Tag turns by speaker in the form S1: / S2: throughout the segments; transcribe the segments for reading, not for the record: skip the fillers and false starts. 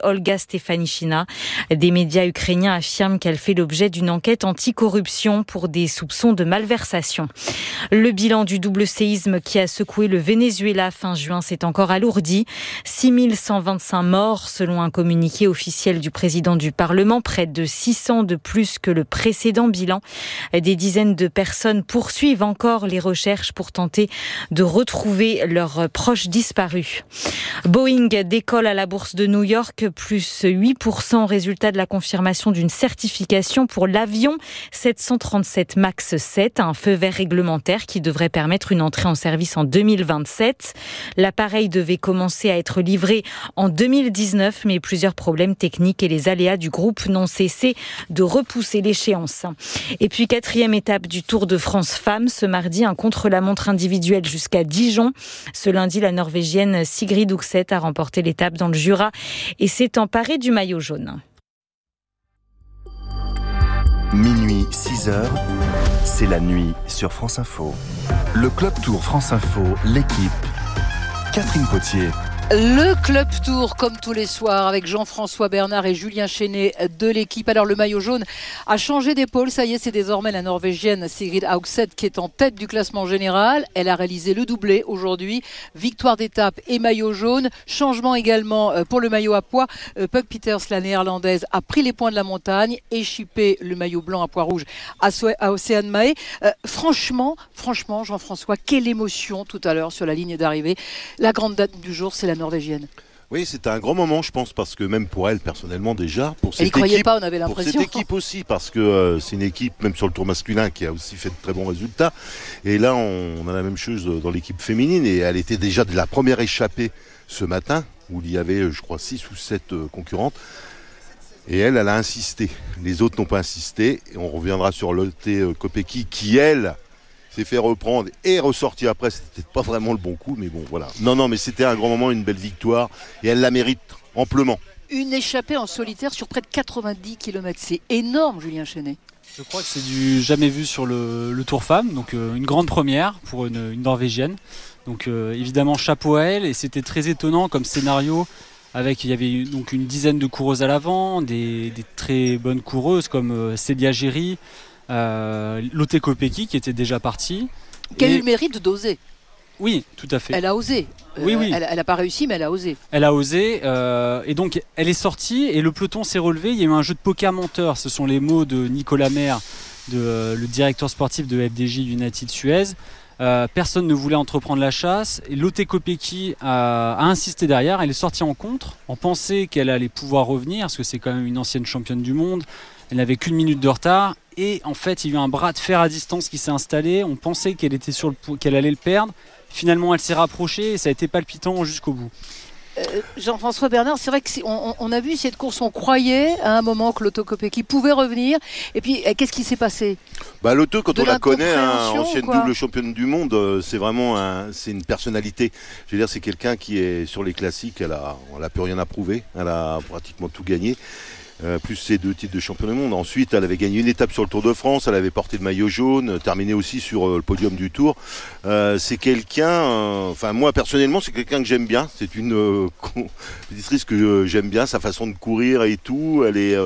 S1: Olga Stefanishina. Des médias ukrainiens affirment qu'elle fait l'objet d'une enquête anticorruption pour des soupçons de malversation. Le bilan du double séisme qui a secoué le Venezuela fin juin s'est encore alourdi. 6125 morts selon un communiqué officiel du président du Parlement, près de 600 de plus que le précédent bilan. Des dizaines de personnes poursuivent encore les recherches pour tenter de retrouver leurs proches disparus. Boeing décolle à la bourse de New York, plus 8%, résultat de la confirmation d'une certification pour l'avion 737 MAX 7, un feu vert réglementaire qui devrait permettre une entrée en service en 2027. L'appareil devait commencer à être livré en 2019, mais plusieurs problèmes techniques et les aléas du groupe n'ont cessé de repousser l'échéance. Et puis, quatrième étape du Tour de France Femmes. Ce mardi, un contre-la-montre individuel jusqu'à Dijon. Ce lundi, la Norvégienne Sigrid Undset a remporté l'étape dans le Jura et s'est emparée du maillot jaune.
S2: Minuit, 6h, c'est la nuit sur France Info. Le Club Tour France Info, l'équipe, Catherine Potier.
S3: Le Club Tour, comme tous les soirs, avec Jean-François Bernard et Julien Chenet de l'équipe. Alors, le maillot jaune a changé d'épaule. Ça y est, c'est désormais la Norvégienne Sigrid Undset qui est en tête du classement général. Elle a réalisé le doublé aujourd'hui. Victoire d'étape et maillot jaune. Changement également pour le maillot à pois. Puk Peters, la néerlandaise, a pris les points de la montagne, échippé le maillot blanc à pois rouge à Océane Mahé. Franchement, Jean-François, quelle émotion tout à l'heure sur la ligne d'arrivée. La grande date du jour, c'est la Norvégienne.
S4: Oui, c'était un grand moment, je pense, parce que même pour elle, personnellement, déjà, pour cette
S3: elle y croyait
S4: équipe,
S3: pas, on avait l'impression.
S4: Pour cette équipe aussi, parce que c'est une équipe, même sur le tour masculin, qui a aussi fait de très bons résultats. Et là, on a la même chose dans l'équipe féminine, et elle était déjà de la première échappée ce matin, où il y avait, je crois, 6 ou 7 concurrentes. Et elle a insisté. Les autres n'ont pas insisté. Et on reviendra sur Lotte Kopecky, qui, elle, s'est fait reprendre et ressorti après. C'était pas vraiment le bon coup, mais bon, voilà. Non, mais c'était un grand moment, une belle victoire, et elle la mérite amplement.
S3: Une échappée en solitaire sur près de 90 km. C'est énorme, Julien Chenet.
S5: Je crois que c'est du jamais vu sur le Tour Femmes, donc une grande première pour une Norvégienne. Donc évidemment, chapeau à elle, et c'était très étonnant comme scénario. Il y avait donc une dizaine de coureuses à l'avant, des très bonnes coureuses comme Célia Géry, Lotte Kopecky qui était déjà partie.
S3: Qui a eu le mérite d'oser.
S5: Oui, tout à fait.
S3: Elle a osé.
S5: Oui.
S3: Elle n'a pas réussi, mais elle a osé.
S5: Elle a osé, et donc elle est sortie et le peloton s'est relevé. Il y a eu un jeu de poker menteur. Ce sont les mots de Nicolas Maire, le directeur sportif de FDJ United Suez. Personne ne voulait entreprendre la chasse et Lotte Kopecky a insisté derrière. Elle est sortie en contre. On pensait qu'elle allait pouvoir revenir parce que c'est quand même une ancienne championne du monde. Elle n'avait qu'une minute de retard et en fait il y a eu un bras de fer à distance qui s'est installé. On pensait qu'elle était qu'elle allait le perdre. Finalement elle s'est rapprochée et ça a été palpitant jusqu'au bout.
S3: Jean-François Bernard, c'est vrai qu'on a vu cette course, on croyait à un moment que Lotte Kopecky pouvait revenir. Et puis, qu'est-ce qui s'est passé ?
S4: Lotte, quand on la connaît, ancienne double championne du monde, c'est vraiment c'est une personnalité. Je veux dire, c'est quelqu'un qui est sur les classiques, elle a plus rien à prouver, elle a pratiquement tout gagné. Plus ses 2 titres de champion du monde. Ensuite, elle avait gagné une étape sur le Tour de France, elle avait porté le maillot jaune, terminé aussi sur le podium du Tour. C'est quelqu'un, moi personnellement, c'est quelqu'un que j'aime bien. C'est une compétitrice que j'aime bien, sa façon de courir et tout. Elle est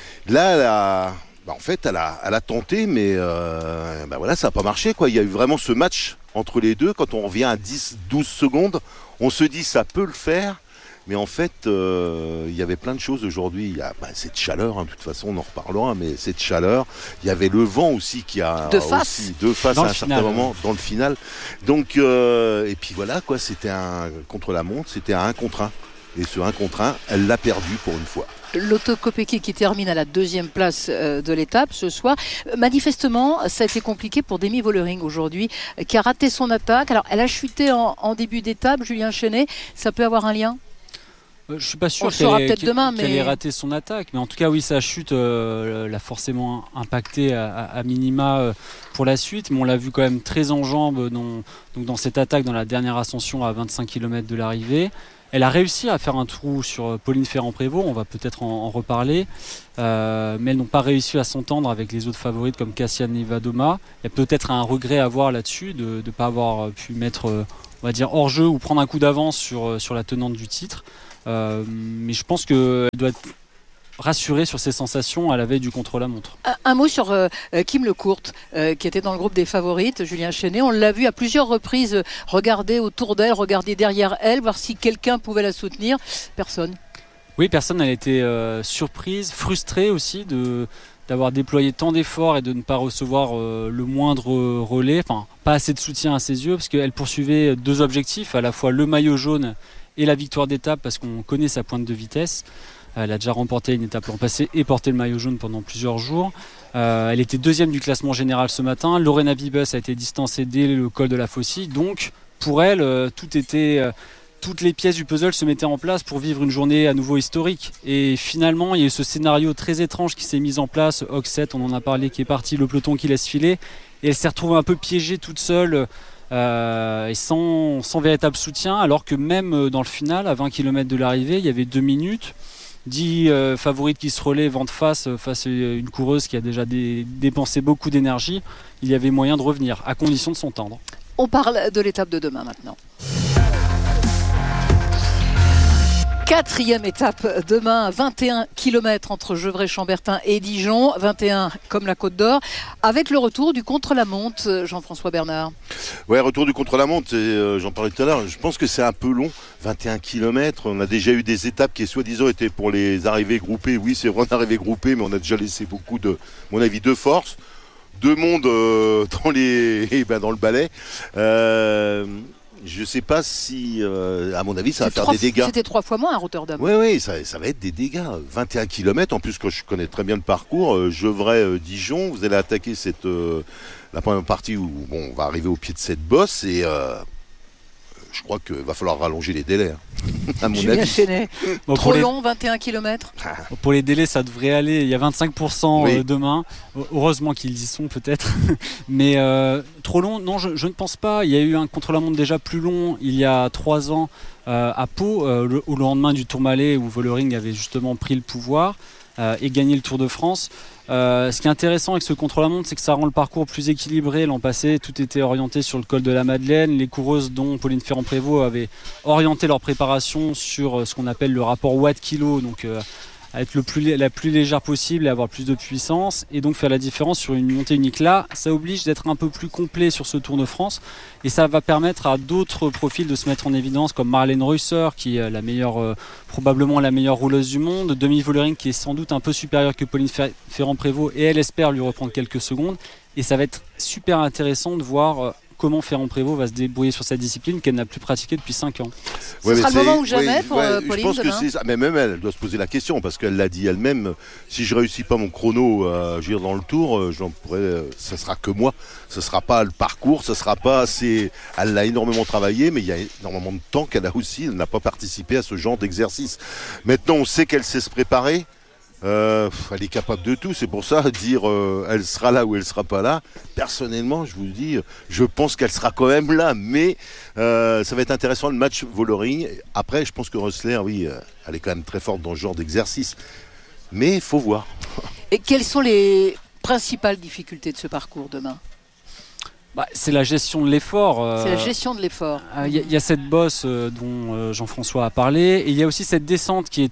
S4: là, elle a tenté, mais voilà, ça n'a pas marché, quoi. Il y a eu vraiment ce match entre les deux. Quand on revient à 10-12 secondes, on se dit ça peut le faire. Mais en fait, il y avait plein de choses aujourd'hui. Il y a cette chaleur, de toute façon, on en reparlera, mais cette chaleur. Il y avait le vent aussi qui a
S3: de face
S4: à un certain moment dans le final. Donc, et puis voilà, quoi. C'était contre la montre, c'était un 1 contre 1. Et ce 1 contre 1, elle l'a perdu pour une fois.
S3: Lotte Kopecky qui termine à la 2e place de l'étape ce soir. Manifestement, ça a été compliqué pour Demi Vollering aujourd'hui, qui a raté son attaque. Alors, elle a chuté en début d'étape, Julien Chenet. Ça peut avoir un lien ?
S5: Je ne suis pas sûr qu'elle ait raté son attaque, mais en tout cas oui, sa chute l'a forcément impacté à minima pour la suite, mais on l'a vu quand même très en jambes dans cette attaque dans la dernière ascension à 25 km de l'arrivée. Elle a réussi à faire un trou sur Pauline Ferrand-Prévot, on va peut-être en reparler, mais elles n'ont pas réussi à s'entendre avec les autres favorites comme Kasia Nevadoma. Il y a peut-être un regret à avoir là-dessus de ne pas avoir pu mettre, on va dire, hors jeu ou prendre un coup d'avance sur la tenante du titre. Mais je pense qu'elle doit être rassurée sur ses sensations à la veille du contre-la-montre.
S3: Un mot sur Kim Lecourt, qui était dans le groupe des favorites, Julien Chenet. On l'a vu à plusieurs reprises regarder autour d'elle, regarder derrière elle, voir si quelqu'un pouvait la soutenir. Personne.
S5: Oui, personne. Elle était surprise, frustrée aussi d'avoir déployé tant d'efforts et de ne pas recevoir le moindre relais, enfin pas assez de soutien à ses yeux, parce qu'elle poursuivait 2 objectifs, à la fois le maillot jaune et la victoire d'étape, parce qu'on connaît sa pointe de vitesse. Elle a déjà remporté une étape l'an passé et porté le maillot jaune pendant plusieurs jours. Elle était 2e du classement général ce matin. Lorena Wiebes a été distancée dès le col de la Faucille. Donc pour elle, toutes les pièces du puzzle se mettaient en place pour vivre une journée à nouveau historique. Et finalement, il y a eu ce scénario très étrange qui s'est mis en place. Oxet, on en a parlé, qui est parti, le peloton qui laisse filer. Et elle s'est retrouvée un peu piégée toute seule et sans véritable soutien. Alors que même dans le final, à 20 km de l'arrivée, il y avait 2 minutes. 10 favorites qui se relaient vent de face à une coureuse qui a déjà dépensé beaucoup d'énergie. Il y avait moyen de revenir, à condition de s'entendre.
S3: On parle de l'étape de demain maintenant. 4e étape demain, 21 km entre Gevrey-Chambertin et Dijon, 21 comme la Côte d'Or, avec le retour du contre-la-montre, Jean-François Bernard.
S4: Ouais, retour du contre-la-montre, j'en parlais tout à l'heure, je pense que c'est un peu long, 21 km, on a déjà eu des étapes qui soi-disant étaient pour les arrivées groupées, oui c'est vrai, arrivées groupées, mais on a déjà laissé beaucoup à mon avis, de force, de monde dans le balai. Je ne sais pas si, à mon avis, ça va faire des dégâts.
S3: C'était 3 fois moins à Rotterdam.
S4: Oui, ça va être des dégâts. 21 km, en plus, quand je connais très bien le parcours, Gevrey-Dijon, vous allez attaquer la première partie où on va arriver au pied de cette bosse et je crois qu'il va falloir rallonger les délais, à mon
S3: Julien
S4: avis.
S3: Chenet.
S5: Bon,
S3: trop long, 21 km.
S5: Pour les délais, ça devrait aller. Il y a 25%
S4: oui.
S5: Demain. Heureusement qu'ils y sont peut-être. Mais trop long, non, je ne pense pas. Il y a eu un contre-la-montre déjà plus long il y a 3 ans à Pau, au lendemain du Tourmalet où Vollering avait justement pris le pouvoir et gagné le Tour de France. Ce qui est intéressant avec ce contre-la-montre, c'est que ça rend le parcours plus équilibré. L'an passé, tout était orienté sur le col de la Madeleine. Les coureuses, dont Pauline Ferrand-Prévot, avaient orienté leur préparation sur ce qu'on appelle le rapport watt-kilo, donc à être la plus légère possible et avoir plus de puissance, et donc faire la différence sur une montée unique. Là, ça oblige d'être un peu plus complet sur ce Tour de France, et ça va permettre à d'autres profils de se mettre en évidence, comme Marlène Reusser, qui est probablement la meilleure rouleuse du monde, Demi Vollering, qui est sans doute un peu supérieure que Pauline Ferrand-Prévot, et elle espère lui reprendre quelques secondes. Et ça va être super intéressant de voir comment Ferrand-Prévot va se débrouiller sur cette discipline qu'elle n'a plus pratiquée depuis 5 ans.
S3: Ce sera le moment ou jamais pour Pauline.
S4: Je pense
S3: demain.
S4: que c'est ça. Mais même elle doit se poser la question, parce qu'elle l'a dit elle-même, si je réussis pas mon chrono dans le tour, ça sera que moi. Ce sera pas le parcours, ce sera pas assez. Elle l'a énormément travaillé, mais il y a énormément de temps qu'elle a aussi. Elle n'a pas participé à ce genre d'exercice. Maintenant, on sait qu'elle sait se préparer. Elle est capable de tout, c'est pour ça dire elle sera là ou elle sera pas là. Personnellement, je vous dis, je pense qu'elle sera quand même là, mais ça va être intéressant le match Vollering. Après, je pense que Rössler, oui, elle est quand même très forte dans ce genre d'exercice, mais il faut voir.
S3: Et quelles sont les principales difficultés de ce parcours demain ?
S5: C'est la gestion de l'effort.
S3: C'est la gestion de l'effort.
S5: Il y a cette bosse dont Jean-François a parlé, et il y a aussi cette descente qui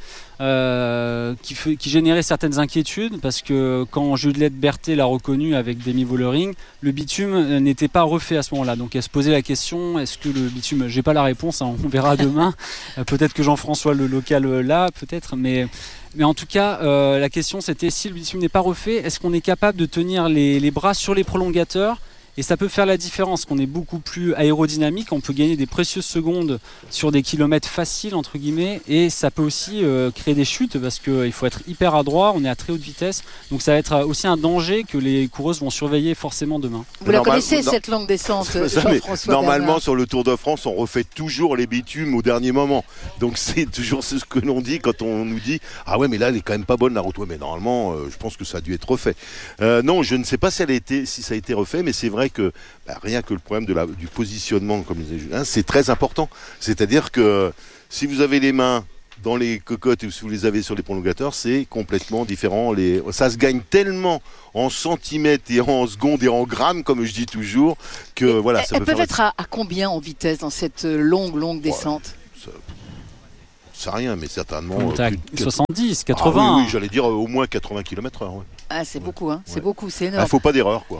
S5: générait certaines inquiétudes, parce que quand Juliette Berthet l'a reconnu avec Demi Vollering, le bitume n'était pas refait à ce moment-là. Donc elle se posait la question, est-ce que le bitume, j'ai pas la réponse, on verra demain. Peut-être que Jean-François le local l'a, peut-être, mais en tout cas, la question c'était, si le bitume n'est pas refait, est-ce qu'on est capable de tenir les bras sur les prolongateurs ? Et ça peut faire la différence, qu'on est beaucoup plus aérodynamique, on peut gagner des précieuses secondes sur des kilomètres faciles, entre guillemets, et ça peut aussi créer des chutes, parce qu'il faut être hyper adroit, on est à très haute vitesse, donc ça va être aussi un danger que les coureuses vont surveiller forcément demain.
S3: Vous la connaissez, cette longue descente, Jean-François
S4: Normalement,
S3: Bernard.
S4: sur le Tour de France, on refait toujours les bitumes au dernier moment. Donc c'est toujours ce que l'on dit quand on nous dit « Ah ouais, mais là, elle est quand même pas bonne la route. » Ouais, mais normalement, je pense que ça a dû être refait. Non, je ne sais pas si ça a été refait, mais c'est vrai que rien que le problème du positionnement, comme disait Julien, c'est très important. C'est-à-dire que si vous avez les mains dans les cocottes ou si vous les avez sur les prolongateurs, c'est complètement différent. Ça se gagne tellement en centimètres et en secondes et en grammes, comme je dis toujours, que voilà. Ça
S3: elles
S4: peut
S3: peuvent
S4: faire
S3: être à combien en vitesse dans cette longue descente ?
S4: sais rien, mais certainement...
S5: 70, 80.
S4: Ah, oui, j'allais dire au moins 80 km/h. Ouais.
S3: Ah, c'est beaucoup, hein. C'est beaucoup, c'est énorme.
S4: Faut pas d'erreur, quoi.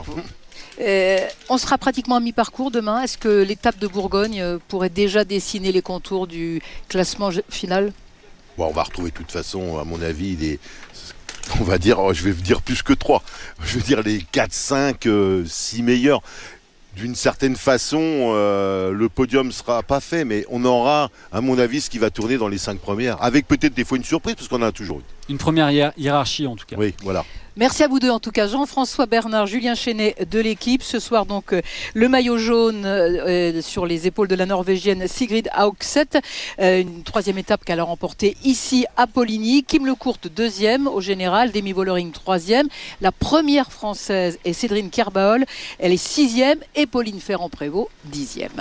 S3: On sera pratiquement à mi-parcours demain. Est-ce que l'étape de Bourgogne pourrait déjà dessiner les contours du classement final ?
S4: On va retrouver de toute façon, à mon avis, on va dire, je vais dire plus que 3. Je veux dire les 4, 5, 6 meilleurs. D'une certaine façon, le podium sera pas fait, mais on aura, à mon avis, ce qui va tourner dans les 5 premières. Avec peut-être des fois une surprise, parce qu'on en a toujours eu.
S5: Une première hiérarchie, en tout cas.
S4: Oui, voilà.
S3: Merci à vous deux en tout cas, Jean-François Bernard, Julien Chenet de l'équipe. Ce soir donc le maillot jaune sur les épaules de la Norvégienne Sigrid Haugset. Une troisième étape qu'elle a remportée ici à Poligny. Kim Lecourt deuxième au général, Demi Vollering troisième. La première française est Cédrine Kerbaol, elle est sixième et Pauline Ferrand-Prévot dixième.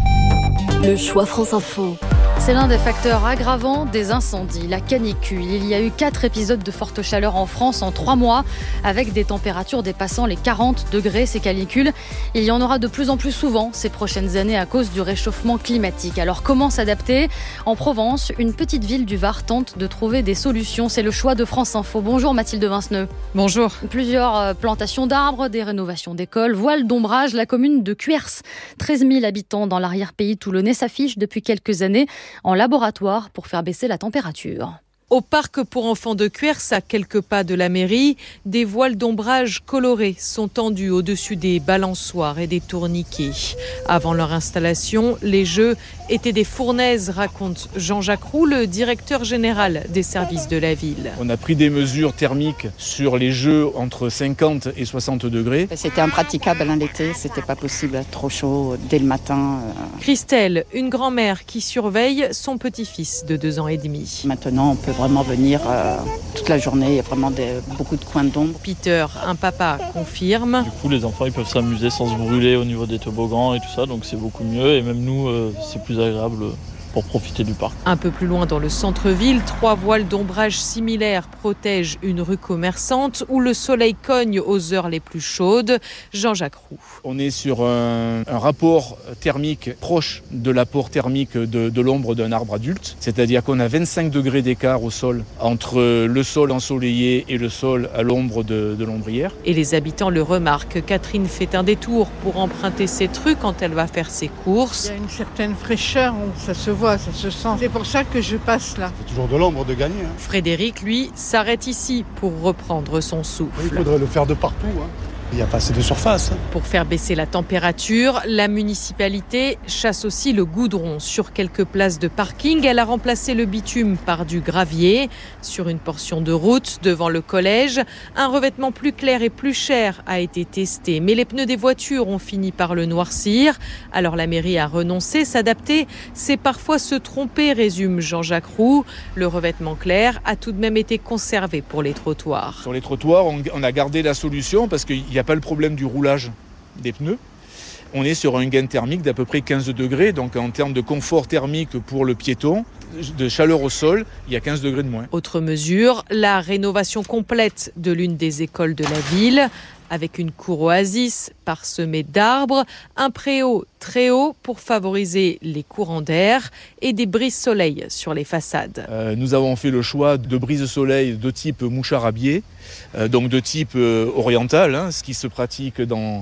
S6: Le choix France Info.
S7: C'est l'un des facteurs aggravants des incendies, la canicule. Il y a eu 4 épisodes de forte chaleur en France en 3 mois, avec des températures dépassant les 40 degrés. Ces canicules, il y en aura de plus en plus souvent ces prochaines années à cause du réchauffement climatique. Alors comment s'adapter ? En Provence, une petite ville du Var tente de trouver des solutions. C'est le choix de France Info. Bonjour Mathilde Vinceneux.
S1: Bonjour.
S7: Plusieurs plantations d'arbres, des rénovations d'écoles, voile d'ombrage. La commune de Cuers, 13 000 habitants dans l'arrière-pays toulonnais, s'affiche depuis quelques années en laboratoire pour faire baisser la température.
S8: Au parc pour enfants de Cuers, à quelques pas de la mairie, des voiles d'ombrage colorés sont tendus au-dessus des balançoires et des tourniquets. Avant leur installation, les jeux étaient des fournaises, raconte Jean-Jacques Roux, le directeur général des services de la ville.
S9: On a pris des mesures thermiques sur les jeux entre 50 et 60 degrés.
S10: C'était impraticable l'été, c'était pas possible, trop chaud dès le matin.
S8: Christelle, une grand-mère qui surveille son petit-fils de 2 ans et demi.
S10: Maintenant, on peut vraiment venir toute la journée, il y a vraiment beaucoup de coins d'ombre.
S8: Peter, un papa, confirme.
S11: Du coup, les enfants ils peuvent s'amuser sans se brûler au niveau des toboggans et tout ça, donc c'est beaucoup mieux. Et même nous, c'est plus agréable pour profiter du parc.
S8: Un peu plus loin dans le centre-ville, 3 voiles d'ombrage similaires protègent une rue commerçante où le soleil cogne aux heures les plus chaudes. Jean-Jacques Roux.
S9: On est sur un rapport thermique proche de l'apport thermique de l'ombre d'un arbre adulte. C'est-à-dire qu'on a 25 degrés d'écart au sol entre le sol ensoleillé et le sol à l'ombre de l'ombrière.
S8: Et les habitants le remarquent. Catherine fait un détour pour emprunter cette rue quand elle va faire ses courses.
S12: Il y a une certaine fraîcheur, ça se voit. Ça se sent. C'est pour ça que je passe là.
S13: C'est toujours de l'ombre de gagner.
S8: Frédéric, lui, s'arrête ici pour reprendre son souffle.
S13: Il faudrait le faire de partout. Il n'y a pas assez de surface.
S8: Pour faire baisser la température, la municipalité chasse aussi le goudron. Sur quelques places de parking, elle a remplacé le bitume par du gravier. Sur une portion de route devant le collège, un revêtement plus clair et plus cher a été testé. Mais les pneus des voitures ont fini par le noircir. Alors la mairie a renoncé. S'adapter, c'est parfois se tromper, résume Jean-Jacques Roux. Le revêtement clair a tout de même été conservé pour les trottoirs.
S9: Sur les trottoirs, on a gardé la solution parce qu'il n'y a pas le problème du roulage des pneus. On est sur un gain thermique d'à peu près 15 degrés, donc en termes de confort thermique pour le piéton, de chaleur au sol, il y a 15 degrés de moins.
S8: Autre mesure, la rénovation complète de l'une des écoles de la ville, avec une cour oasis parsemée d'arbres, un préau très haut pour favoriser les courants d'air et des brises-soleil sur les façades.
S9: Nous avons fait le choix de brises-soleil de type mouchard à biais, donc de type oriental, ce qui se pratique dans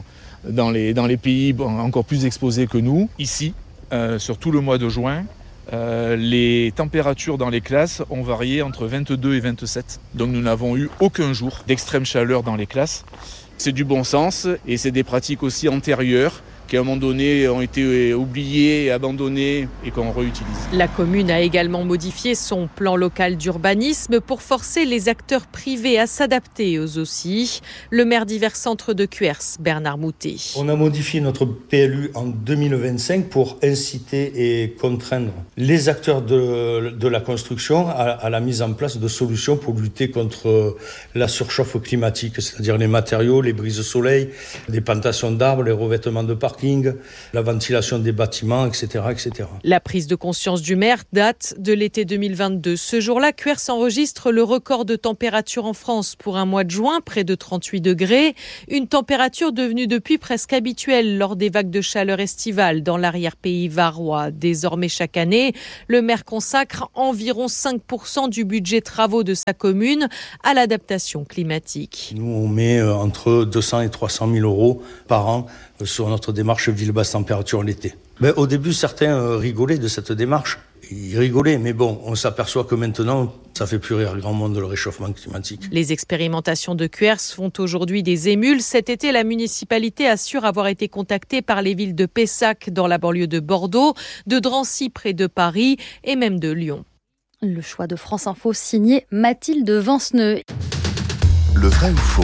S9: les pays encore plus exposés que nous. Ici, sur tout le mois de juin, les températures dans les classes ont varié entre 22 et 27. Donc nous n'avons eu aucun jour d'extrême chaleur dans les classes. C'est du bon sens et c'est des pratiques aussi antérieures qui à un moment donné ont été oubliées, abandonnées et qu'on réutilise.
S8: La commune a également modifié son plan local d'urbanisme pour forcer les acteurs privés à s'adapter eux aussi. Le maire d'Hiver Centre de Cuers, Bernard Moutet.
S14: On a modifié notre PLU en 2025 pour inciter et contraindre les acteurs de la construction à la mise en place de solutions pour lutter contre la surchauffe climatique, c'est-à-dire les matériaux, les brises-soleil, les plantations d'arbres, les revêtements de parking, parkings, la ventilation des bâtiments, etc., etc.
S8: La prise de conscience du maire date de l'été 2022. Ce jour-là, Cuers enregistre le record de température en France pour un mois de juin, près de 38 degrés. Une température devenue depuis presque habituelle lors des vagues de chaleur estivales dans l'arrière-pays varois. Désormais, chaque année, le maire consacre environ 5% du budget travaux de sa commune à l'adaptation climatique.
S14: Nous, on met entre 200 et 300 000 euros par an sur notre démarche ville basse température l'été. Au début, certains rigolaient de cette démarche. Ils rigolaient, mais bon, on s'aperçoit que maintenant, ça fait plus rire grand monde le réchauffement climatique.
S8: Les expérimentations de Cuers font aujourd'hui des émules. Cet été, la municipalité assure avoir été contactée par les villes de Pessac dans la banlieue de Bordeaux, de Drancy près de Paris et même de Lyon.
S7: Le choix de France Info signé Mathilde Vanceneux.
S2: Le vrai ou faux ?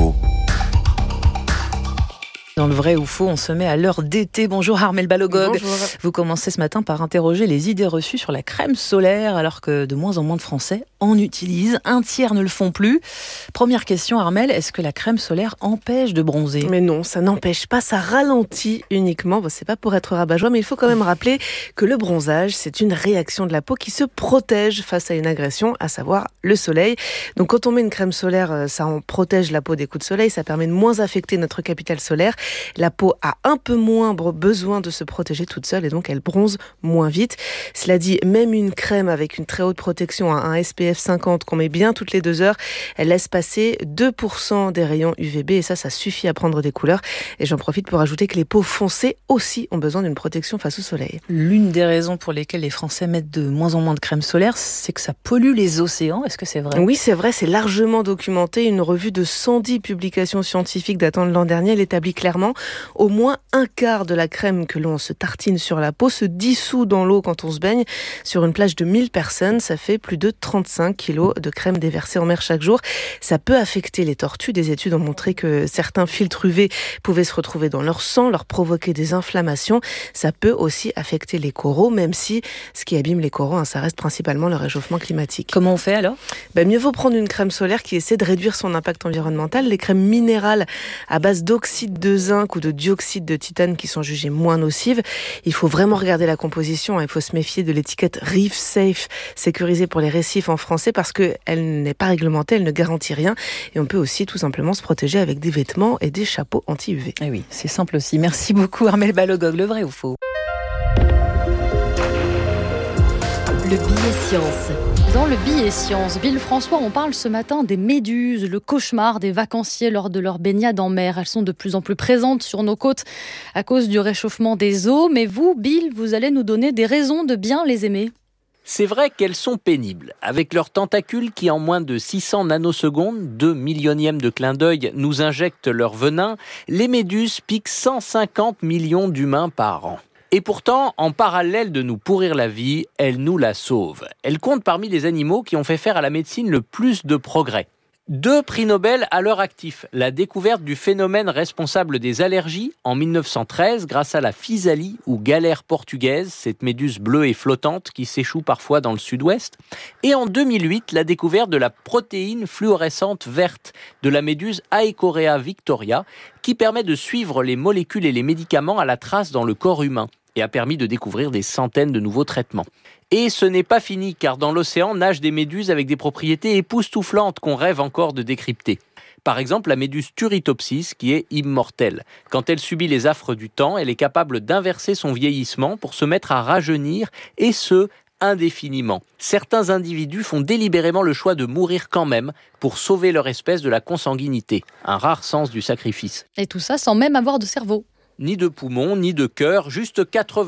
S15: Dans le vrai ou faux, on se met à l'heure d'été. Bonjour Armelle Balogog.
S16: Bonjour.
S15: Vous commencez ce matin par interroger les idées reçues sur la crème solaire, alors que de moins en moins de Français en utilisent. Un tiers ne le font plus. Première question, Armelle, est-ce que la crème solaire empêche de bronzer ?
S16: Mais non, ça n'empêche pas, ça ralentit uniquement. Bon, c'est pas pour être rabat-joie, mais il faut quand même rappeler que le bronzage, c'est une réaction de la peau qui se protège face à une agression, à savoir le soleil. Donc quand on met une crème solaire, ça en protège la peau des coups de soleil, ça permet de moins affecter notre capital solaire. La peau a un peu moins besoin de se protéger toute seule et donc elle bronze moins vite. Cela dit, même une crème avec une très haute protection, un SPF 50 qu'on met bien toutes les 2 heures, elle laisse passer 2% des rayons UVB et ça suffit à prendre des couleurs. Et j'en profite pour ajouter que les peaux foncées aussi ont besoin d'une protection face au soleil.
S15: L'une des raisons pour lesquelles les Français mettent de moins en moins de crème solaire, c'est que ça pollue les océans. Est-ce que c'est vrai ?
S16: Oui, c'est vrai, c'est largement documenté. Une revue de 110 publications scientifiques datant de l'an dernier l'établit clairement. Au moins un quart de la crème que l'on se tartine sur la peau se dissout dans l'eau quand on se baigne. Sur une plage de 1000 personnes, ça fait plus de 35 kilos de crème déversée en mer chaque jour. Ça peut affecter les tortues. Des études ont montré que certains filtres UV pouvaient se retrouver dans leur sang, leur provoquer des inflammations. Ça peut aussi affecter les coraux, même si ce qui abîme les coraux, ça reste principalement le réchauffement climatique.
S15: Comment on fait alors ?
S16: Mieux vaut prendre une crème solaire qui essaie de réduire son impact environnemental. Les crèmes minérales à base d'oxyde de zinc ou de dioxyde de titane qui sont jugées moins nocives. Il faut vraiment regarder la composition. Il faut se méfier de l'étiquette Reef Safe, sécurisée pour les récifs en français, parce qu'elle n'est pas réglementée, elle ne garantit rien. Et on peut aussi tout simplement se protéger avec des vêtements et des chapeaux anti-UV.
S15: Eh oui, c'est simple aussi. Merci beaucoup Armelle Balogog. Le vrai ou faux ?
S6: Le billet science.
S7: Dans le billet science, Villefrançois, on parle ce matin des méduses, le cauchemar des vacanciers lors de leur baignade en mer. Elles sont de plus en plus présentes sur nos côtes à cause du réchauffement des eaux. Mais vous, Bill, vous allez nous donner des raisons de bien les aimer.
S17: C'est vrai qu'elles sont pénibles. Avec leurs tentacules qui, en moins de 600 nanosecondes, 2 millionièmes de clin d'œil, nous injectent leur venin, les méduses piquent 150 millions d'humains par an. Et pourtant, en parallèle de nous pourrir la vie, elles nous la sauvent. Elles comptent parmi les animaux qui ont fait faire à la médecine le plus de progrès. 2 prix Nobel à leur actif. La découverte du phénomène responsable des allergies en 1913 grâce à la physalie ou galère portugaise, cette méduse bleue et flottante qui s'échoue parfois dans le sud-ouest. Et en 2008, la découverte de la protéine fluorescente verte de la méduse Aecorea victoria qui permet de suivre les molécules et les médicaments à la trace dans le corps humain et a permis de découvrir des centaines de nouveaux traitements. Et ce n'est pas fini, car dans l'océan nagent des méduses avec des propriétés époustouflantes qu'on rêve encore de décrypter. Par exemple, la méduse Turritopsis, qui est immortelle. Quand elle subit les affres du temps, elle est capable d'inverser son vieillissement pour se mettre à rajeunir, et ce, indéfiniment. Certains individus font délibérément le choix de mourir quand même pour sauver leur espèce de la consanguinité. Un rare sens du sacrifice.
S7: Et tout ça sans même avoir de cerveau.
S17: Ni de poumons, ni de cœur, juste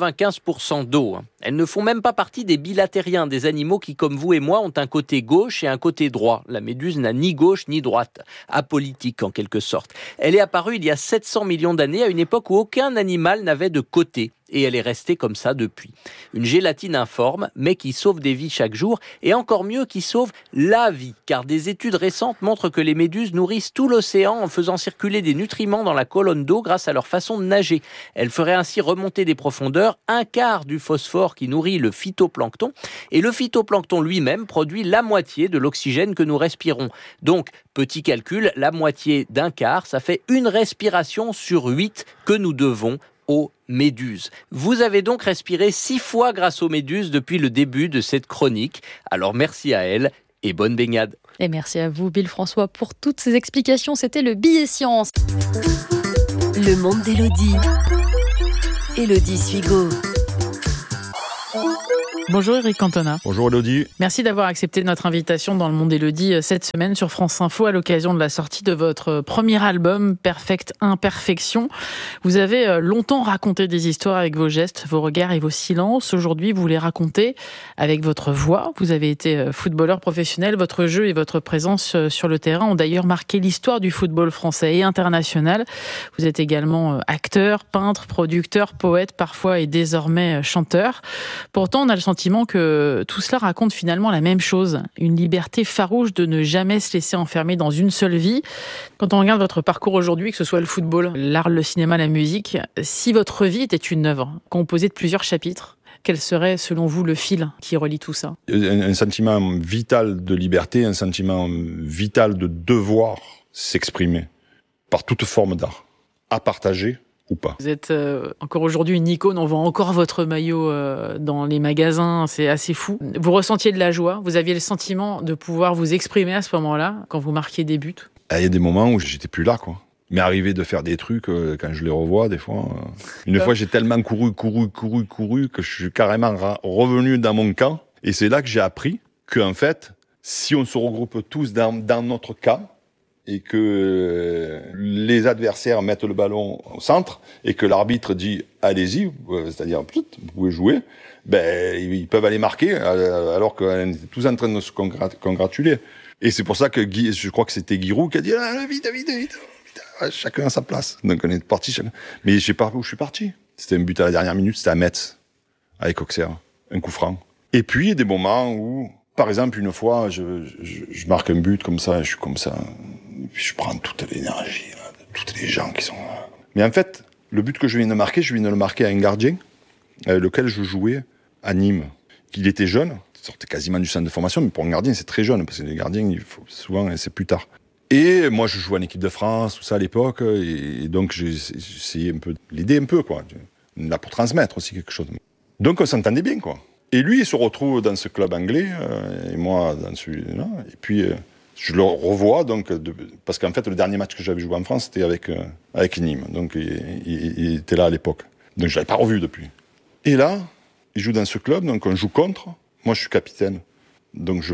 S17: 95% d'eau. Elles ne font même pas partie des bilatériens, des animaux qui, comme vous et moi, ont un côté gauche et un côté droit. La méduse n'a ni gauche ni droite, apolitique en quelque sorte. Elle est apparue il y a 700 millions d'années, à une époque où aucun animal n'avait de côté. Et elle est restée comme ça depuis. Une gélatine informe, mais qui sauve des vies chaque jour, et encore mieux, qui sauve la vie, car des études récentes montrent que les méduses nourrissent tout l'océan en faisant circuler des nutriments dans la colonne d'eau grâce à leur façon de nager. Elles feraient ainsi remonter des profondeurs un quart du phosphore qui nourrit le phytoplancton, et le phytoplancton lui-même produit la moitié de l'oxygène que nous respirons. Donc, petit calcul, la moitié d'un quart, ça fait une respiration sur 8 que nous devons aux méduses. Vous avez donc respiré 6 fois grâce aux méduses depuis le début de cette chronique. Alors merci à elle et bonne baignade.
S7: Et merci à vous, Bill François, pour toutes ces explications. C'était le Billet Science.
S6: Le monde d'Élodie. Élodie Suigo.
S18: Bonjour Eric Cantona.
S19: Bonjour Élodie.
S18: Merci d'avoir accepté notre invitation dans le monde d'Élodie cette semaine sur France Info à l'occasion de la sortie de votre premier album Perfect Imperfection. Vous avez longtemps raconté des histoires avec vos gestes, vos regards et vos silences. Aujourd'hui, vous les racontez avec votre voix. Vous avez été footballeur professionnel. Votre jeu et votre présence sur le terrain ont d'ailleurs marqué l'histoire du football français et international. Vous êtes également acteur, peintre, producteur, poète parfois et désormais chanteur. Pourtant, on a le sentiment que tout cela raconte finalement la même chose, une liberté farouche de ne jamais se laisser enfermer dans une seule vie. Quand on regarde votre parcours aujourd'hui, que ce soit le football, l'art, le cinéma, la musique, si votre vie était une œuvre composée de plusieurs chapitres, quel serait selon vous le fil qui relie tout ça ?
S19: Un sentiment vital de liberté, un sentiment vital de devoir s'exprimer par toute forme d'art, à partager ou pas.
S18: Vous êtes encore aujourd'hui une icône, on voit encore votre maillot dans les magasins, c'est assez fou. Vous ressentiez de la joie, vous aviez le sentiment de pouvoir vous exprimer à ce moment-là, quand vous marquiez des buts ?
S19: Il y a des moments où j'étais plus là, quoi. Mais arrivé de faire des trucs, quand je les revois, des fois... Une fois, j'ai tellement couru que je suis carrément revenu dans mon camp. Et c'est là que j'ai appris qu'en fait, si on se regroupe tous dans notre camp, et que les adversaires mettent le ballon au centre et que l'arbitre dit allez-y, c'est-à-dire vous pouvez jouer, ils peuvent aller marquer alors qu'on était tous en train de se congratuler. Et c'est pour ça que je crois que c'était Giroud qui a dit vite, chacun à sa place. Donc on est parti chacun. Mais je sais pas où je suis parti. C'était un but à la dernière minute, c'était à Metz avec Auxerre, un coup franc. Et puis il y a des moments où, par exemple, une fois, je marque un but comme ça, je suis comme ça. Et puis je prends toute l'énergie là, de tous les gens qui sont là. Mais en fait, le but que je viens de marquer, je viens de le marquer à un gardien avec lequel je jouais à Nîmes. Il était jeune, il sortait quasiment du centre de formation, mais pour un gardien, c'est très jeune, parce que les gardiens, souvent, c'est plus tard. Et moi, je jouais en équipe de France, tout ça à l'époque, et donc j'ai essayé un peu de l'aider un peu, quoi. Là pour transmettre aussi quelque chose. Donc on s'entendait bien, quoi. Et lui, il se retrouve dans ce club anglais, et moi dans celui-là, et puis... je le revois, donc, parce qu'en fait, le dernier match que j'avais joué en France, c'était avec Nîmes. Donc, il était là à l'époque. Donc, je l'avais pas revu depuis. Et là, il joue dans ce club, donc on joue contre. Moi, je suis capitaine. Donc,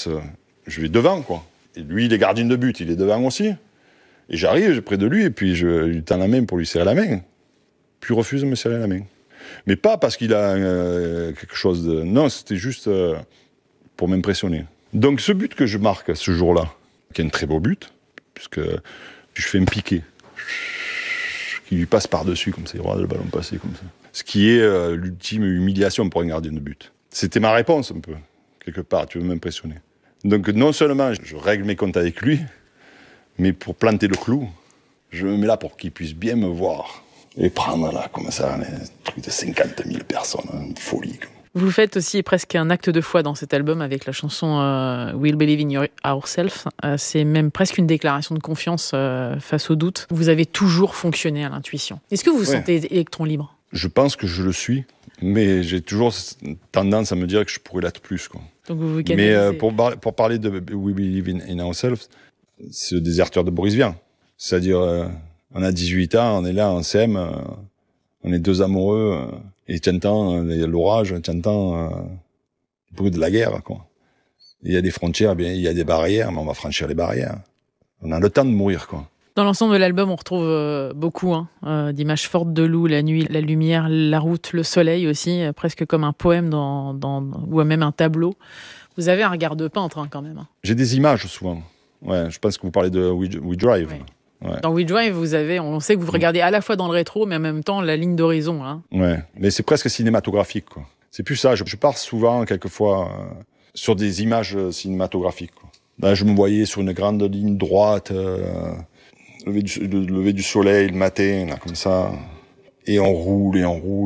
S19: je vais devant, quoi. Et lui, il est gardien de but, il est devant aussi. Et j'arrive près de lui, et puis je lui tends la main pour lui serrer la main. Puis il refuse de me serrer la main. Mais pas parce qu'il a quelque chose de... Non, c'était juste pour m'impressionner. Donc ce but que je marque ce jour-là, qui est un très beau but, puisque je fais un piqué qui lui passe par-dessus, comme ça, il regarde le ballon passer comme ça. Ce qui est l'ultime humiliation pour un gardien de but. C'était ma réponse un peu, quelque part, tu veux m'impressionner. Donc non seulement je règle mes comptes avec lui, mais pour planter le clou, je me mets là pour qu'il puisse bien me voir. Et prendre là, comme ça, un truc de 50 000 personnes, une folie.
S18: Vous faites aussi presque un acte de foi dans cet album avec la chanson We'll Believe in Ourselves. C'est même presque une déclaration de confiance face au doute. Vous avez toujours fonctionné à l'intuition. Est-ce que vous vous sentez électron libre ?
S19: Je pense que je le suis, mais j'ai toujours tendance à me dire que je pourrais l'être plus, quoi.
S18: Donc vous canalisez.
S19: Mais pour parler de We Believe in Ourselves, c'est le déserteur de Boris Vian. C'est-à-dire, on a 18 ans, on est là, on s'aime, on est deux amoureux... Et t'entends, il y a l'orage, t'entends le bruit de la guerre, quoi. Il y a des frontières, bien, il y a des barrières, mais on va franchir les barrières. On a le temps de mourir, quoi.
S18: Dans l'ensemble de l'album, on retrouve beaucoup d'images fortes de loup, la nuit, la lumière, la route, le soleil aussi, presque comme un poème ou même un tableau. Vous avez un regard de peintre, quand même.
S19: J'ai des images, souvent. Ouais, je pense que vous parlez de We Drive. Ouais.
S18: Ouais. Dans We Drive, on sait que vous regardez à la fois dans le rétro, mais en même temps la ligne d'horizon. Hein.
S19: Ouais, mais c'est presque cinématographique, quoi. C'est plus ça. Je pars souvent, quelquefois, sur des images cinématographiques, quoi. Là, je me voyais sur une grande ligne droite, lever du soleil le matin, là, comme ça. Et on roule.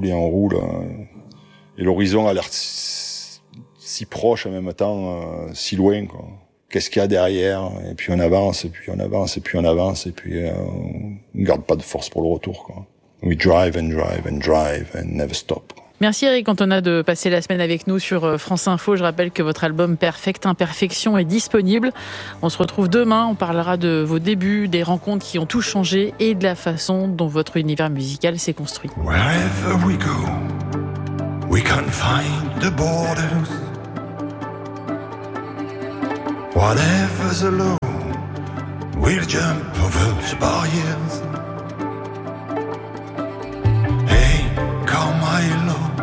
S19: Et l'horizon a l'air si proche en même temps, si loin, quoi. Qu'est-ce qu'il y a derrière? Et puis on avance, et puis on garde pas de force pour le retour, quoi. We drive and drive and drive and never stop.
S18: Merci Eric Cantona de passer la semaine avec nous sur France Info. Je rappelle que votre album Perfect Imperfection est disponible. On se retrouve demain, on parlera de vos débuts, des rencontres qui ont tout changé et de la façon dont votre univers musical s'est construit.
S20: Wherever we go, we can't find the borders. Whatever's alone, we'll jump over the barriers.